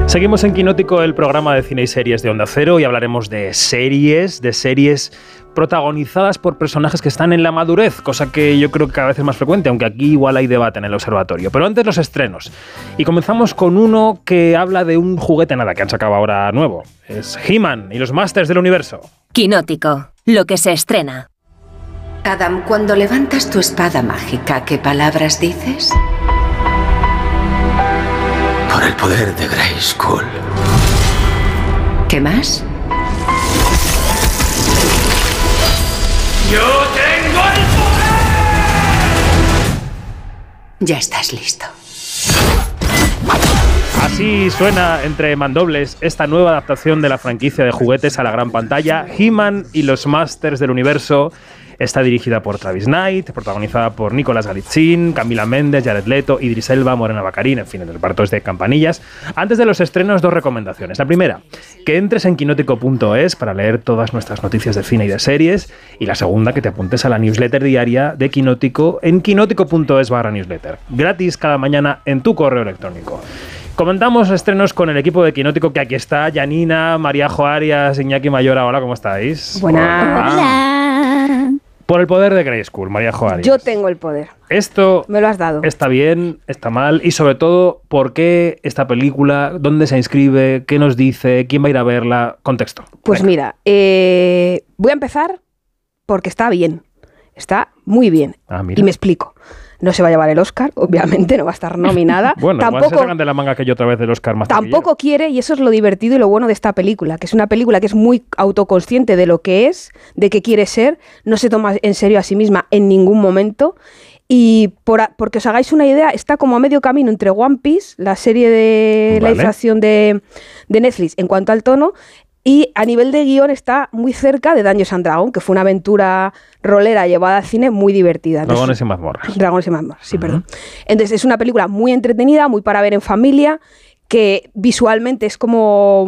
Seguimos en Quinótico, el programa de cine y series de Onda Cero, y hablaremos de series protagonizadas por personajes que están en la madurez, cosa que yo creo que cada vez es más frecuente, aunque aquí igual hay debate en el observatorio. Pero antes los estrenos. Y comenzamos con uno que habla de un juguete que han sacado ahora nuevo. Es He-Man y los Masters del Universo. Quinótico, lo que se estrena. Adam, cuando levantas tu espada mágica, ¿qué palabras dices? Por el poder de Grayskull. ¿Qué más? ¡Yo tengo el poder! Ya estás listo. Así suena entre mandobles esta nueva adaptación de la franquicia de juguetes a la gran pantalla, He-Man y los Masters del Universo. Está dirigida por Travis Knight, protagonizada por Nicolas Galitzin, Camila Méndez, Jared Leto, Idris Elba, Morena Baccarin, en fin, el reparto es de campanillas. Antes de los estrenos, dos recomendaciones. La primera, que entres en quinótico.es para leer todas nuestras noticias de cine y de series. Y la segunda, que te apuntes a la newsletter diaria de Quinótico en quinótico.es/newsletter. Gratis cada mañana en tu correo electrónico. Comentamos estrenos con el equipo de Quinótico, que aquí está Janina, Mariajo Arias, Iñaki Mayora. Hola, ¿cómo estáis? Buenas. Hola. Por el poder de Grayskull, Mariajo Arias. Yo tengo el poder. Esto me lo has dado. ¿Está bien? ¿Está mal? Y sobre todo, ¿por qué esta película? ¿Dónde se inscribe? ¿Qué nos dice? ¿Quién va a ir a verla? Contexto. Pues venga. Mira, voy a empezar porque está bien. Está muy bien. Mira. Y me explico. No se va a llevar el Oscar, obviamente, no va a estar nominada. Bueno, igual se sacan de la manga que yo otra vez del Oscar más tampoco quiere, y eso es lo divertido y lo bueno de esta película, que es una película que es muy autoconsciente de lo que es, de qué quiere ser, no se toma en serio a sí misma en ningún momento. Y porque os hagáis una idea, está como a medio camino entre One Piece, la serie de la inflación de Netflix, en cuanto al tono, y a nivel de guión está muy cerca de Dungeons and Dragons, que fue una aventura rolera llevada al cine muy divertida. Dragones y mazmorras. Dragones y mazmorras, sí, perdón. Entonces es una película muy entretenida, muy para ver en familia, que visualmente es como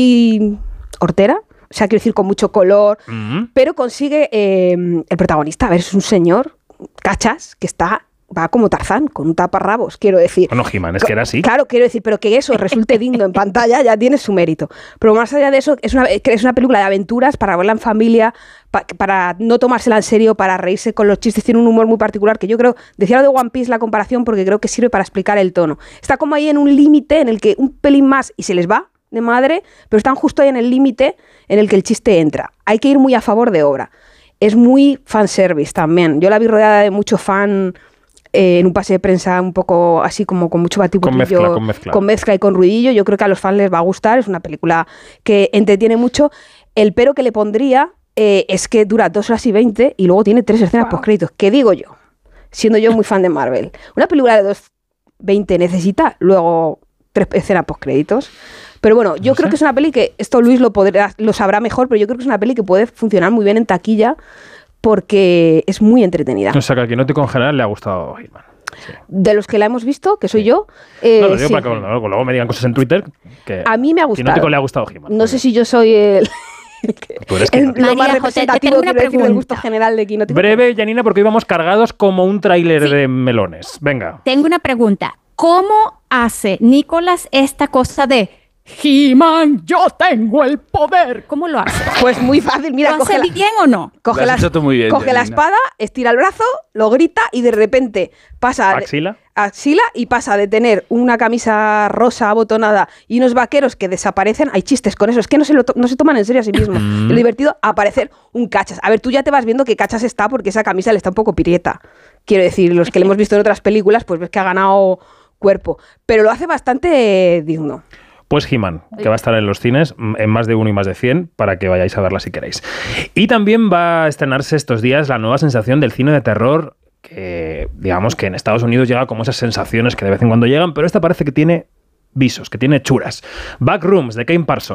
muy hortera, o sea, quiero decir, con mucho color, pero consigue el protagonista, a ver, es un señor, cachas, que va como Tarzán, con un taparrabos, quiero decir. Bueno, He-Man es que era así. Claro, quiero decir, pero que eso resulte digno en pantalla ya tiene su mérito. Pero más allá de eso, es una película de aventuras para verla en familia, para no tomársela en serio, para reírse con los chistes. Tiene un humor muy particular que yo creo, decía lo de One Piece la comparación porque creo que sirve para explicar el tono. Está como ahí en un límite en el que un pelín más y se les va de madre, pero están justo ahí en el límite en el que el chiste entra. Hay que ir muy a favor de obra. Es muy fanservice también. Yo la vi rodeada de mucho fan en un pase de prensa un poco así como con mucho batiburrillo, con mezcla y con ruidillo. Yo creo que a los fans les va a gustar, es una película que entretiene mucho. El pero que le pondría es que dura 2 horas y 20 y luego tiene 3 escenas postcréditos. ¿Qué digo yo? Siendo yo muy fan de Marvel. Una película de 2:20 necesita luego 3 escenas postcréditos. Pero bueno, yo creo que es una peli que, esto Luis lo sabrá mejor, pero yo creo que es una peli que puede funcionar muy bien en taquilla, porque es muy entretenida. O sea, que al Quinótico en general le ha gustado He-Man. Sí. De los que la hemos visto, que soy yo. No, lo digo para que luego me digan cosas en Twitter. Que a mí me ha gustado. Quinótico le ha gustado He-Man. No sé si yo soy el María más José, representativo, quiero decir, del gusto general de Quinótico. Breve, Janina, porque íbamos cargados como un tráiler de melones. Venga. Tengo una pregunta. ¿Cómo hace Nicolas esta cosa de He-Man, yo tengo el poder? ¿Cómo lo hace? Pues muy fácil, mira, ¿Lo hace bien o no? Coge la espada, estira el brazo, lo grita y de repente pasa axila y pasa de tener una camisa rosa abotonada y unos vaqueros que desaparecen. Hay chistes con eso, es que no se toman en serio a sí mismos. Lo divertido, aparecer un Cachas. A ver, tú ya te vas viendo que Cachas está porque esa camisa le está un poco pirieta. Quiero decir, los que le hemos visto en otras películas, pues ves que ha ganado cuerpo. Pero lo hace bastante digno. Pues He-Man, que va a estar en los cines, en más de 1 y más de 100, para que vayáis a verla si queréis. Y también va a estrenarse estos días la nueva sensación del cine de terror, que digamos que en Estados Unidos llega como esas sensaciones que de vez en cuando llegan, pero esta parece que tiene visos, que tiene churas. Backrooms, de Kane Parsons.